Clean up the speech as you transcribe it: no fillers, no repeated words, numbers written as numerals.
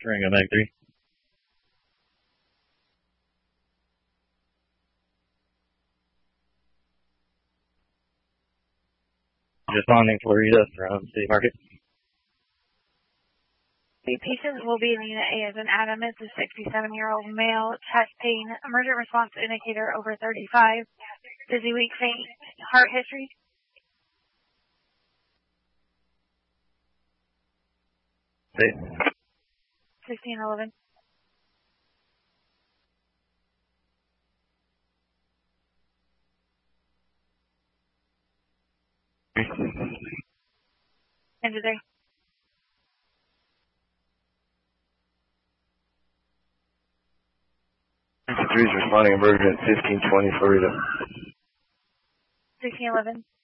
Ringo 93. Responding Florida from City Market. The patient will be in Unit A as an Adam. It's a 67-year-old male, chest pain, emergent response indicator over 35, dizzy, weak, faint, heart history. State. 1611. End of day. Three is responding emergent 1520 Florida. 1611.